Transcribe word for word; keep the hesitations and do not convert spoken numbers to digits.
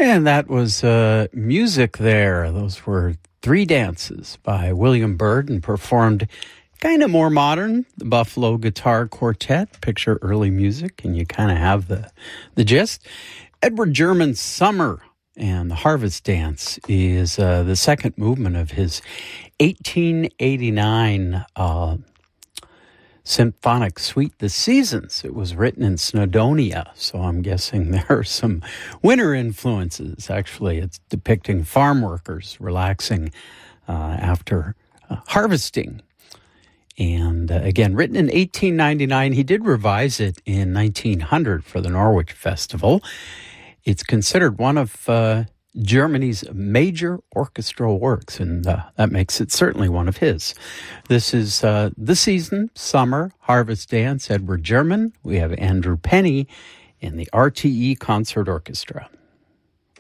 And that was uh, music there. Those were three dances by William Byrd and performed kind of more modern, the Buffalo Guitar Quartet. Picture early music, and you kind of have the, the gist. Edward German's Summer and the Harvest Dance is uh, the second movement of his eighteen eighty-nine uh, symphonic suite, The Seasons. It was written in Snowdonia, so I'm guessing there are some winter influences. Actually, it's depicting farm workers relaxing uh, after uh, harvesting. And uh, again, written in eighteen ninety-nine, he did revise it in nineteen hundred for the Norwich Festival. It's considered one of uh, Germany's major orchestral works, and uh, that makes it certainly one of his. This is uh, The Season, Summer, Harvest Dance, Edward German. We have Andrew Penny in the R T E Concert Orchestra.